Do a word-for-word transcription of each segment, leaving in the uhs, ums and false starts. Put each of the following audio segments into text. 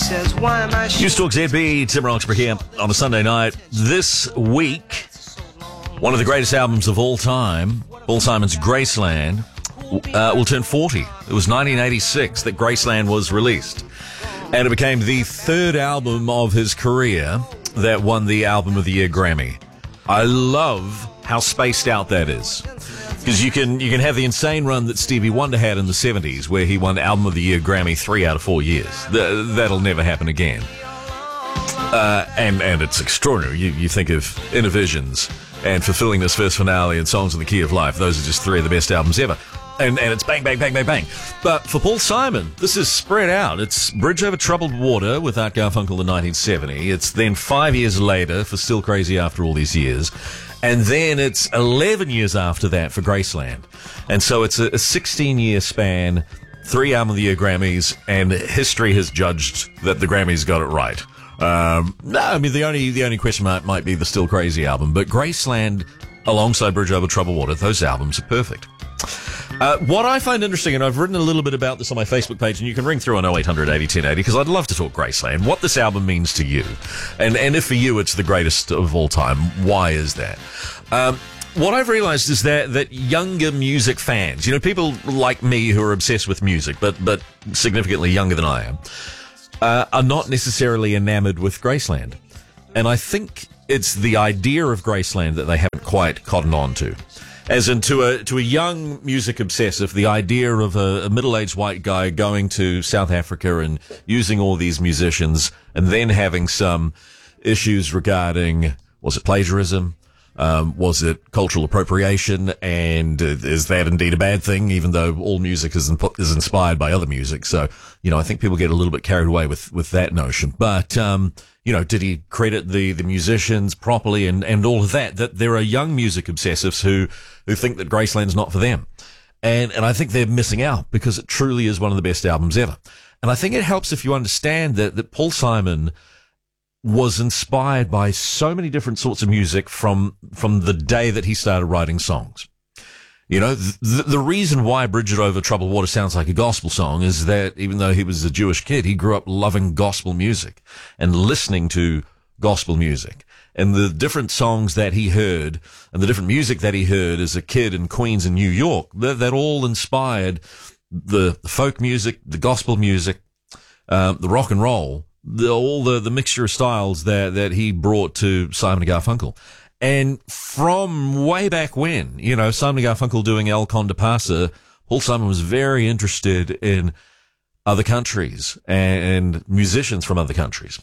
says, why am I... News Talk Z B, Tim Roxburgh here on a Sunday night. This week, one of the greatest albums of all time, Paul Simon's Graceland, uh, will turn forty. It was nineteen eighty-six that Graceland was released. And it became the third album of his career that won the Album of the Year Grammy. I love how spaced out that is. Because you can you can have the insane run that Stevie Wonder had in the seventies, where he won Album of the Year Grammy three out of four years. Th- that'll never happen again. Uh, and, and it's extraordinary. You, you think of Innervisions and Fulfilling This First Finale and Songs in the Key of Life. Those are just three of the best albums ever. And, and it's bang, bang, bang, bang, bang. But for Paul Simon, this is spread out. It's Bridge Over Troubled Water with Art Garfunkel in nineteen seventy. It's then five years later for Still Crazy After All These Years. And then it's eleven years after that for Graceland. And so it's a sixteen-year span, three Album of the Year Grammys, and history has judged that the Grammys got it right. Um, no, I mean, the only the only question mark might be the Still Crazy album, but Graceland, alongside Bridge Over Troubled Water, those albums are perfect. Uh, what I find interesting, and I've written a little bit about this on my Facebook page, and you can ring through on oh eight hundred eighty ten eighty, because I'd love to talk Graceland, what this album means to you. And, and if for you it's the greatest of all time, why is that? Um, what I've realized is that, that younger music fans, you know, people like me who are obsessed with music, but, but significantly younger than I am, uh, are not necessarily enamored with Graceland. And I think it's the idea of Graceland that they haven't quite cottoned on to. As in, to a to a young music obsessive, the idea of a, a middle-aged white guy going to South Africa and using all these musicians and then having some issues regarding, was it plagiarism? Um, was it cultural appropriation? And uh, is that indeed a bad thing, even though all music is, in, is inspired by other music? So, you know, I think people get a little bit carried away with, with that notion. But, um, you know, did he credit the, the musicians properly and, and all of that? That there are young music obsessives who, who think that Graceland's not for them. And, and I think they're missing out because it truly is one of the best albums ever. And I think it helps if you understand that, that Paul Simon was inspired by so many different sorts of music from, from the day that he started writing songs. You know, the, the reason why Bridge Over Troubled Water sounds like a gospel song is that even though he was a Jewish kid, he grew up loving gospel music and listening to gospel music. And the different songs that he heard and the different music that he heard as a kid in Queens and New York, that, that all inspired the, the folk music, the gospel music, um, the rock and roll, the, all the, the mixture of styles that, that he brought to Simon and Garfunkel. And from way back when, you know, Simon and Garfunkel doing El Conde Pasa, Paul Simon was very interested in other countries and musicians from other countries.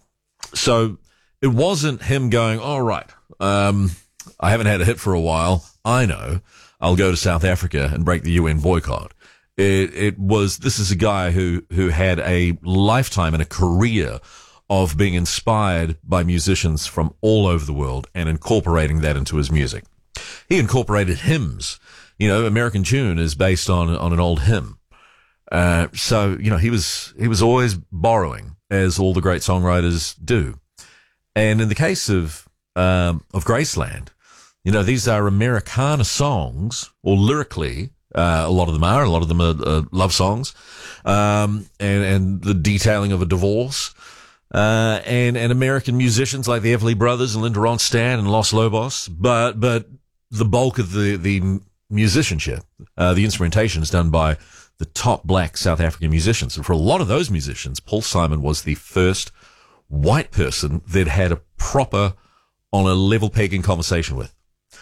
So it wasn't him going, all right, um, I haven't had a hit for a while. I know I'll go to South Africa and break the U N boycott. It, it was, this is a guy who, who had a lifetime and a career of being inspired by musicians from all over the world and incorporating that into his music. He incorporated hymns. You know, American Tune is based on, on an old hymn. Uh, so, you know, he was, he was always borrowing, as all the great songwriters do. And in the case of, um, of Graceland, you know, these are Americana songs, or lyrically, uh, a lot of them are, a lot of them are, uh, love songs, um, and, and the detailing of a divorce. Uh, and, and American musicians like the Everly Brothers and Linda Ronstadt and Los Lobos. But, but the bulk of the, the musicianship, uh, the instrumentation is done by the top black South African musicians. And for a lot of those musicians, Paul Simon was the first white person that had a proper, on a level pegging conversation with.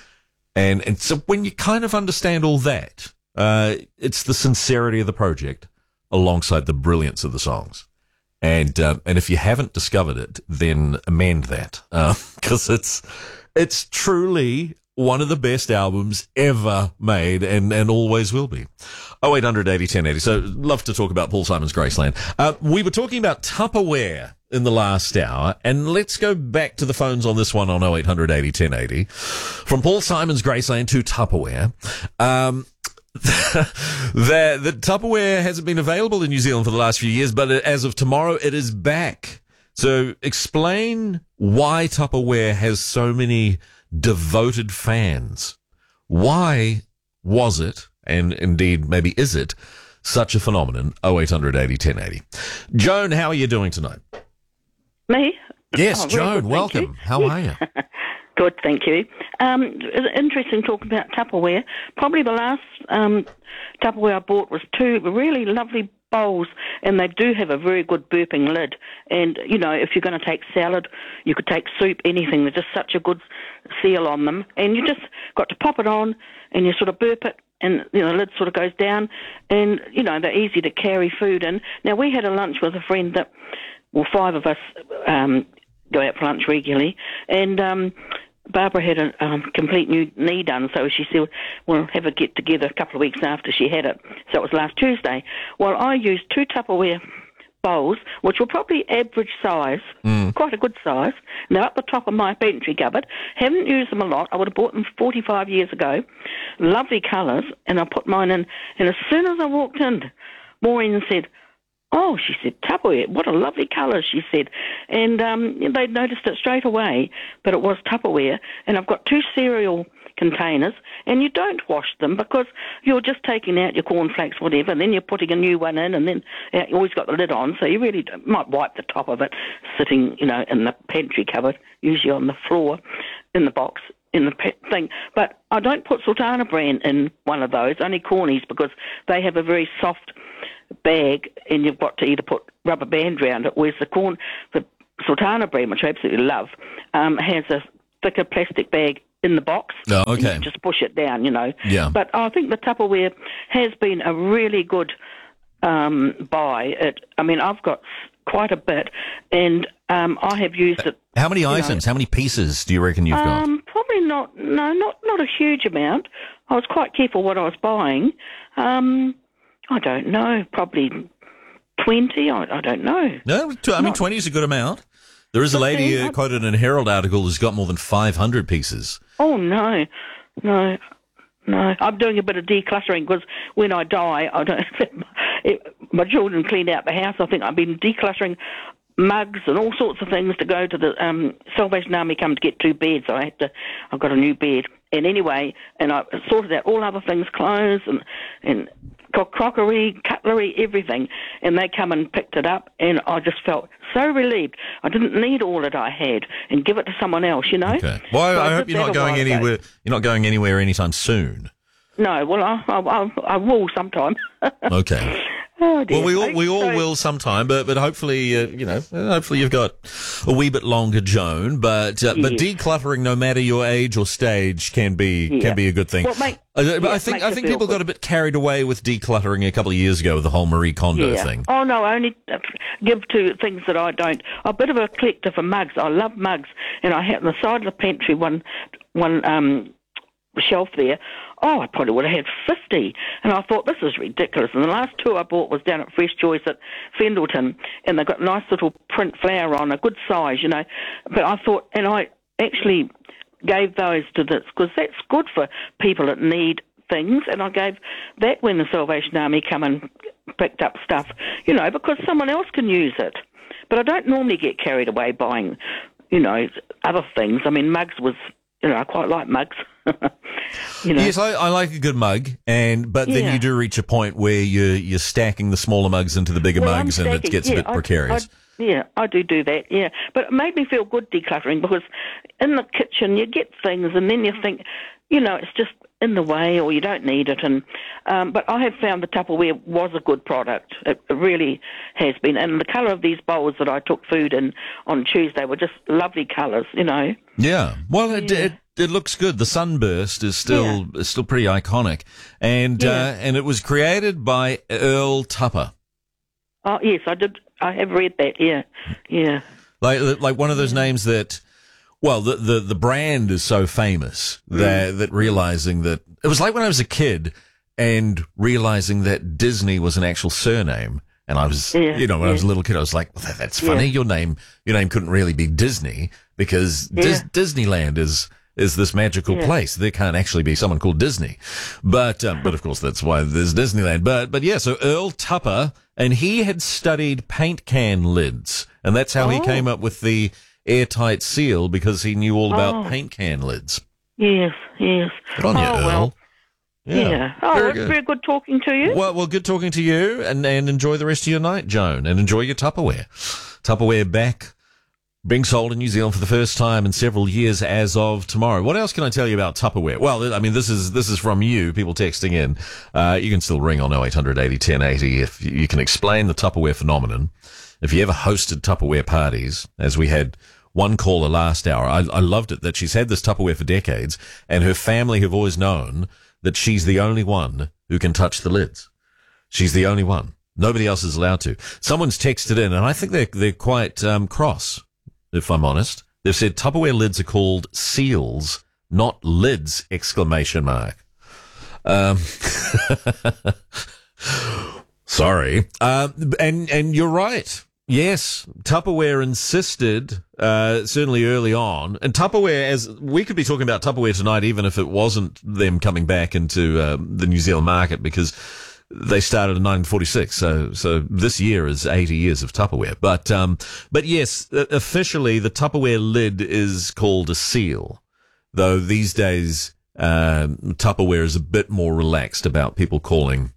And, and so when you kind of understand all that, uh, it's the sincerity of the project alongside the brilliance of the songs. And, uh, and if you haven't discovered it, then amend that, uh, cause it's, it's truly one of the best albums ever made and, and always will be. oh eight hundred eighty ten eighty. So love to talk about Paul Simon's Graceland. Uh, we were talking about Tupperware in the last hour, and let's go back to the phones on this one on oh eight hundred eighty ten eighty. From Paul Simon's Graceland to Tupperware. Um, the, the Tupperware hasn't been available in New Zealand for the last few years, but as of tomorrow, it is back. So explain why Tupperware has so many devoted fans. Why was it, and indeed maybe is it, such a phenomenon? oh eight hundred eighty ten eighty. Joan, how are you doing tonight? Me? Yes, Oh, very Joan, good, thank welcome. you. How are you? Good, thank you. Um, it's interesting talking about Tupperware. Probably the last um, Tupperware I bought was two really lovely bowls, and they do have a very good burping lid. And, you know, if you're going to take salad, you could take soup, anything. They're just such a good seal on them. And you just got to pop it on, and you sort of burp it, and, you know, the lid sort of goes down. And, you know, they're easy to carry food in. Now, we had a lunch with a friend that, well, five of us um, go out for lunch regularly, and um, Barbara had a um, complete new knee done, so she said we'll have a get-together a couple of weeks after she had it. So it was last Tuesday. Well, I used two Tupperware bowls, which were probably average size, mm. quite a good size. They're up the top of my pantry cupboard. Haven't used them a lot. I would have bought them forty-five years ago. Lovely colours, and I put mine in. And as soon as I walked in, Maureen said, "Oh," she said, "Tupperware, what a lovely colour," she said. And um, they noticed it straight away, but it was Tupperware. And I've got two cereal containers, and you don't wash them because you're just taking out your cornflakes, whatever, and then you're putting a new one in, and then uh, you always got the lid on, so you really don't, might wipe the top of it sitting, you know, in the pantry cupboard, usually on the floor, in the box, in the pe- thing. But I don't put Sultana brand in one of those, only Cornies, because they have a very soft bag, and you've got to either put rubber band around it, whereas the corn, the Sultana brand, which I absolutely love, um, has a thicker plastic bag in the box. Oh, okay. You just push it down, you know. Yeah. But I think the Tupperware has been a really good um, buy. It, I mean, I've got quite a bit, and um, I have used it. How many items, know, how many pieces do you reckon you've got? Um, probably not, no, not, not a huge amount. I was quite careful what I was buying. Um, I don't know, probably twenty, I, I don't know. No, I mean, not, twenty is a good amount. There is a lady uh, quoted in a Herald article who's got more than five hundred pieces. Oh, no, no, no. I'm doing a bit of decluttering because when I die, I don't. it, my children clean out the house. I think I've been decluttering mugs and all sorts of things to go to the um, Salvation Army come to get two beds. So I had to, I've got a new bed. And anyway, and I sorted out all other things, clothes and, and crockery, cutlery, everything. And they come and picked it up, and I just felt so relieved. I didn't need all that I had and give it to someone else, you know. Okay. Well, so I, I hope you're not going anywhere. Ago. You're not going anywhere anytime soon. No. Well, I, I, I will sometime. Okay. Oh, dear. Well, we all we all so, will sometime, but but hopefully, uh, you know, hopefully you've got a wee bit longer, Joan. But uh, yes. but decluttering, no matter your age or stage, can be yeah. can be a good thing. Well, mate, uh, yeah, I think I think people good. got a bit carried away with decluttering a couple of years ago with the whole Marie Kondo yeah. thing. Oh no, I only give to things that I don't. I'm a bit of a collector for mugs. I love mugs, and I have on the side of the pantry one one um, shelf there. Oh, I probably would have had fifty. And I thought, this is ridiculous. And the last two I bought was down at Fresh Choice at Fendleton, and they've got nice little print flower on, a good size, you know. But I thought, and I actually gave those to this, because that's good for people that need things, and I gave that when the Salvation Army come and picked up stuff, you know, because someone else can use it. But I don't normally get carried away buying, you know, other things. I mean, mugs was... You know, I quite like mugs. you know. Yes, I, I like a good mug, and but then yeah. you do reach a point where you're you're stacking the smaller mugs into the bigger well, mugs, stacking, and it gets yeah, a bit I, precarious. I, yeah, I do do that. Yeah, but it made me feel good decluttering, because in the kitchen you get things, and then you think, you know, it's just in the way, or you don't need it. And um, but I have found the Tupperware was a good product. It, it really has been. And the colour of these bowls that I took food in on Tuesday were just lovely colours, you know. Yeah. Well, it, yeah. it it looks good. The sunburst is still yeah. is still pretty iconic, and yeah. uh, and it was created by Earl Tupper. Oh yes, I did. I have read that. Yeah, yeah. Like like one of those names that. Well, the, the, the brand is so famous that, mm. that realizing that it was like when I was a kid and realizing that Disney was an actual surname. And I was, yeah, you know, when yeah. I was a little kid, I was like, well, that, that's funny. Yeah. Your name, your name couldn't really be Disney, because yeah. Dis- Disneyland is, is this magical yeah. place. There can't actually be someone called Disney. But, um, but of course that's why there's Disneyland. But, but yeah, so Earl Tupper, and he had studied paint can lids, and that's how oh. he came up with the airtight seal, because he knew all about oh. paint can lids. Yes, yes. Good on you, oh, Earl. Well. Yeah. yeah. Oh, very it's good. very good talking to you. Well, well, good talking to you, and, and enjoy the rest of your night, Joan, and enjoy your Tupperware. Tupperware back being sold in New Zealand for the first time in several years as of tomorrow. What else can I tell you about Tupperware? Well, I mean, this is this is from you, people texting in. Uh, you can still ring on oh eight hundred eighty ten eighty if you can explain the Tupperware phenomenon. If you ever hosted Tupperware parties, as we had one caller last hour, I, I loved it that she's had this Tupperware for decades, and her family have always known that she's the only one who can touch the lids. She's the only one. Nobody else is allowed to. Someone's texted in, and I think they're they're quite um, cross, if I'm honest. They've said Tupperware lids are called seals, not lids! Exclamation mark. Um, sorry. Uh, and and you're right. Yes, Tupperware insisted, uh, certainly early on, and Tupperware, as we could be talking about Tupperware tonight, even if it wasn't them coming back into uh, the New Zealand market, because they started in nineteen forty-six, so so this year is eighty years of Tupperware. But um, but yes, officially the Tupperware lid is called a seal, though these days um, Tupperware is a bit more relaxed about people calling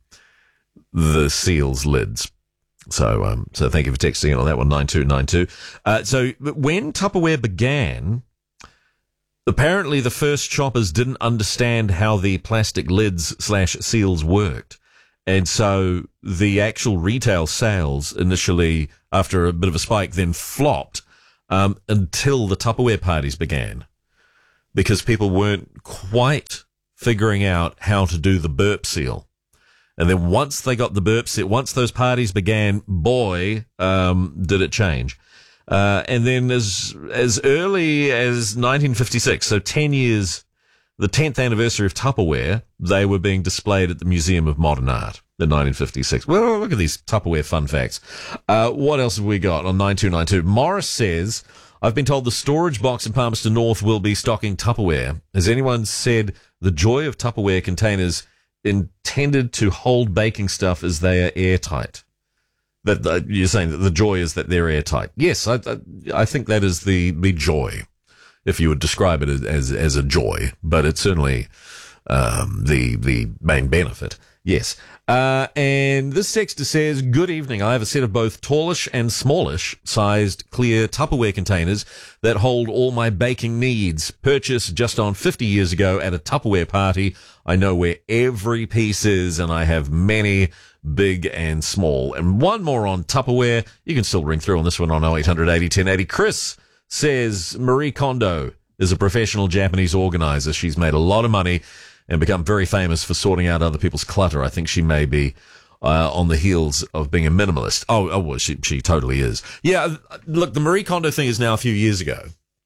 the seals lids. So, um, so thank you for texting in on that one, nine two nine two. Uh, so when Tupperware began, apparently the first shoppers didn't understand how the plastic lids slash seals worked. And so the actual retail sales initially, after a bit of a spike, then flopped, um, until the Tupperware parties began. Because people weren't quite figuring out how to do the burp seal. And then once they got the burp seal, once those parties began, boy, um, did it change. Uh, and then as, as early as nineteen fifty-six, so ten years, the tenth anniversary of Tupperware, they were being displayed at the Museum of Modern Art in nineteen fifty-six. Well, look at these Tupperware fun facts. Uh, what else have we got on nine two nine two? Morris says, I've been told the storage box in Palmerston North will be stocking Tupperware. Has anyone said the joy of Tupperware containers intended to hold baking stuff as they are airtight? That uh, you're saying that the joy is that they're airtight. Yes, I, I, I think that is the, the joy, if you would describe it as as a joy, but it's certainly um, the the main benefit. Yes. Uh, and this texter says, good evening. I have a set of both tallish and smallish sized clear Tupperware containers that hold all my baking needs. Purchased just on fifty years ago at a Tupperware party. I know where every piece is, and I have many big and small. And one more on Tupperware. You can still ring through on this one on oh eight hundred eighty ten eighty. Chris says Marie Kondo is a professional Japanese organizer. She's made a lot of money and become very famous for sorting out other people's clutter. I think she may be uh, on the heels of being a minimalist. Oh, oh well, she she totally is. Yeah, look, the Marie Kondo thing is now a few years ago.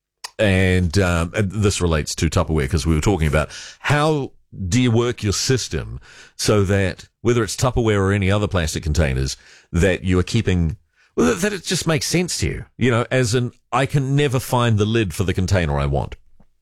And, um, and this relates to Tupperware because we were talking about how do you work your system so that whether it's Tupperware or any other plastic containers, that you are keeping, well, that it just makes sense to you. You know, as in, I can never find the lid for the container I want.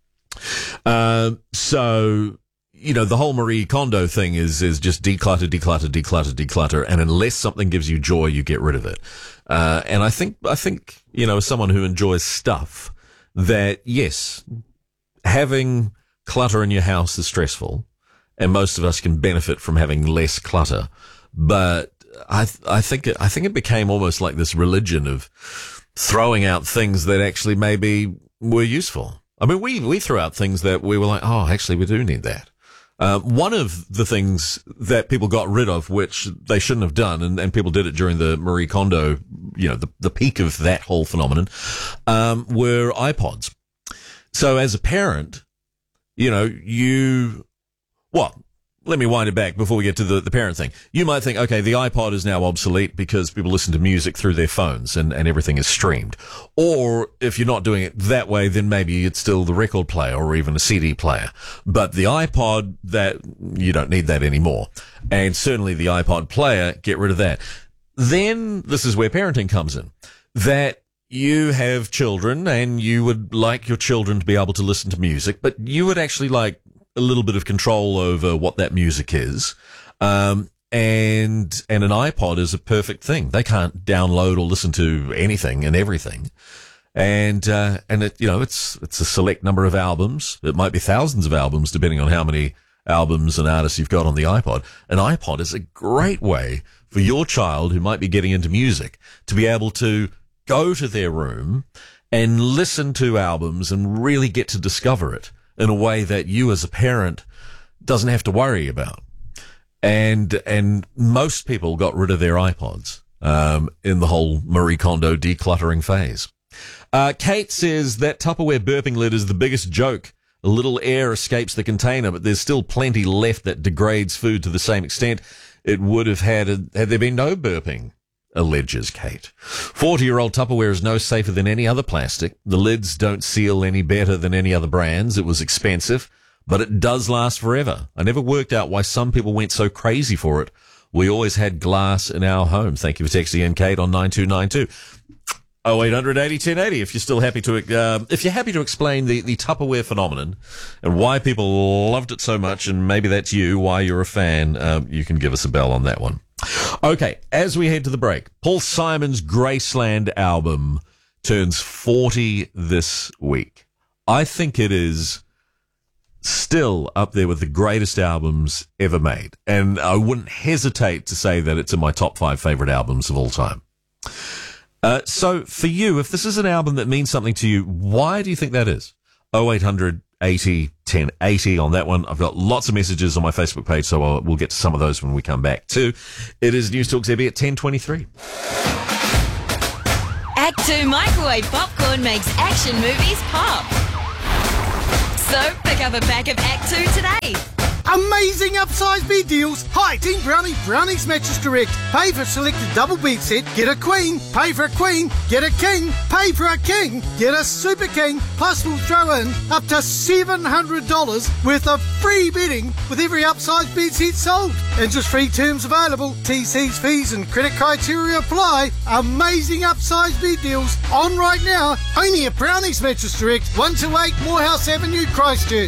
Uh, so... You know, the whole Marie Kondo thing is, is just declutter, declutter, declutter, declutter. And unless something gives you joy, you get rid of it. Uh, and I think, I think, you know, as someone who enjoys stuff, that yes, having clutter in your house is stressful, and most of us can benefit from having less clutter. But I, I think, it, I think it became almost like this religion of throwing out things that actually maybe were useful. I mean, we, we threw out things that we were like, oh, actually, we do need that. Uh, one of the things that people got rid of, which they shouldn't have done, and, and people did it during the Marie Kondo, you know, the, the peak of that whole phenomenon, um, were iPods. So as a parent, you know, you, well, let me wind it back before we get to the, the parent thing. You might think, okay, the iPod is now obsolete because people listen to music through their phones and, and everything is streamed. Or if you're not doing it that way, then maybe it's still the record player or even a C D player. But the iPod, that, you don't need that anymore. And certainly the iPod player, get rid of that. Then this is where parenting comes in. That you have children and you would like your children to be able to listen to music, but you would actually like a little bit of control over what that music is. Um, and, and an iPod is a perfect thing. They can't download or listen to anything and everything. And, uh, and it, you know, it's, it's a select number of albums. It might be thousands of albums depending on how many albums and artists you've got on the iPod. An iPod is a great way for your child who might be getting into music to be able to go to their room and listen to albums and really get to discover it in a way that you as a parent doesn't have to worry about. And, and most people got rid of their iPods, um, in the whole Marie Kondo decluttering phase. Uh, Kate says that Tupperware burping lid is the biggest joke. A little air escapes the container, but there's still plenty left that degrades food to the same extent it would have had had there been no burping, alleges Kate. forty-year-old Tupperware is no safer than any other plastic. The lids don't seal any better than any other brands. It was expensive, but it does last forever. I never worked out why some people went so crazy for it. We always had glass in our home. Thank you for texting in, Kate, on nine two nine two. oh eight hundred eighty ten eighty if you're still happy to, uh, if you're happy to explain the, the Tupperware phenomenon and why people loved it so much, and maybe that's you, why you're a fan, um, you can give us a bell on that one. Okay, as we head to the break, Paul Simon's Graceland album turns forty this week. I think it is still up there with the greatest albums ever made, and I wouldn't hesitate to say that it's in my top five favorite albums of all time. Uh, so for you, if this is an album that means something to you, why do you think that is? oh eight hundred eighty ten eighty on that one. I've got lots of messages on my Facebook page, so I'll, we'll get to some of those when we come back too. It is News Talk Z B at ten twenty-three. Act two microwave popcorn makes action movies pop. So pick up a pack of Act two today. Amazing upsize bed deals. Hi, Team Brownie, Brownie's Mattress Direct. Pay for selected double bed set, get a queen. Pay for a queen, get a king. Pay for a king, get a super king. Plus we'll throw in up to seven hundred dollars worth of free bedding with every upsize bed set sold. Interest-free terms available. T Cs, fees and credit criteria apply. Amazing upsize bed deals on right now. Only at Brownie's Mattress Direct, one two eight Morehouse Avenue, Christchurch.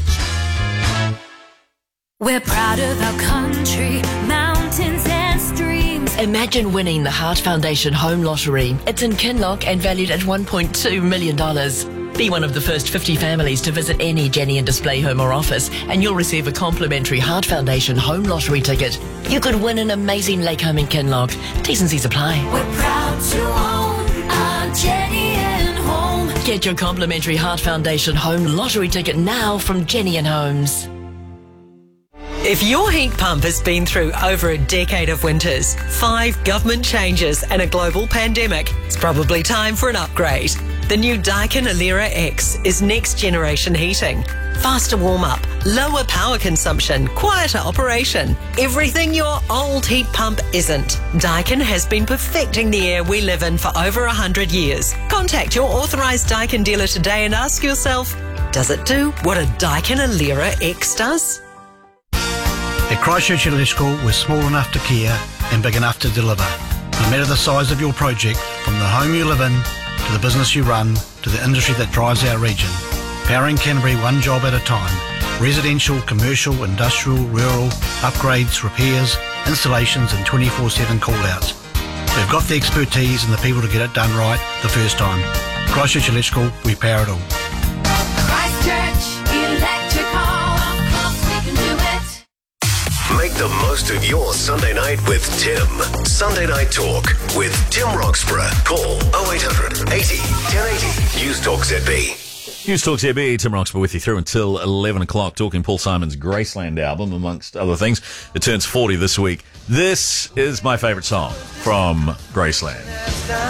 We're proud of our country, mountains and streams. Imagine winning the Heart Foundation Home Lottery. It's in Kinloch and valued at one point two million dollars. Be one of the first fifty families to visit any Jenny and Display home or office, and you'll receive a complimentary Heart Foundation Home Lottery ticket. You could win an amazing lake home in Kinloch. T's and C's apply. We're proud to own our Jenny and Home. Get your complimentary Heart Foundation Home Lottery ticket now from Jenny and Homes. If your heat pump has been through over a decade of winters, five government changes and a global pandemic, it's probably time for an upgrade. The new Daikin Alera X is next generation heating. Faster warm-up, lower power consumption, quieter operation. Everything your old heat pump isn't. Daikin has been perfecting the air we live in for over one hundred years. Contact your authorised Daikin dealer today and ask yourself, does it do what a Daikin Alera X does? At Christchurch Electrical, we're small enough to care and big enough to deliver. No matter the size of your project, from the home you live in, to the business you run, to the industry that drives our region. Powering Canterbury one job at a time. Residential, commercial, industrial, rural, upgrades, repairs, installations and twenty-four seven call-outs. We've got the expertise and the people to get it done right the first time. Christchurch Electrical, we power it all. Christchurch Electrical, of course we can do it. Make the most of your Sunday night with Tim. Sunday Night Talk with Tim Roxburgh. Call oh eight hundred eighty ten eighty. News Talk Z B. News Talk Z B, Tim Roxburgh with you through until eleven o'clock, talking Paul Simon's Graceland album, amongst other things. It turns forty this week. This is my favourite song from Graceland.